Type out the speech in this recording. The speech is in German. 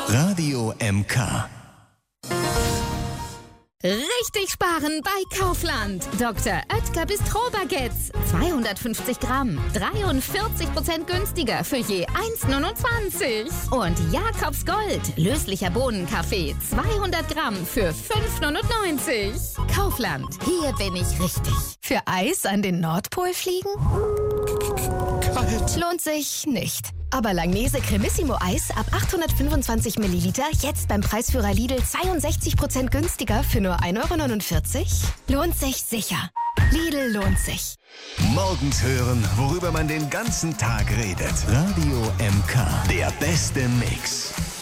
Radio MK. Richtig sparen bei Kaufland. Dr. Oetker Bistro-Baguettes. 250 Gramm. 43% günstiger für je 1,29. Und Jakobs Gold. Löslicher Bohnenkaffee. 200 Gramm für 5,99. Kaufland. Hier bin ich richtig. Für Eis an den Nordpol fliegen? Kalt. Lohnt sich nicht. Aber Langnese Cremissimo Eis ab 825 Milliliter jetzt beim Preisführer Lidl 62% günstiger für nur 1,49 €? Lohnt sich sicher. Lidl lohnt sich. Morgens hören, worüber man den ganzen Tag redet. Radio MK. Der beste Mix.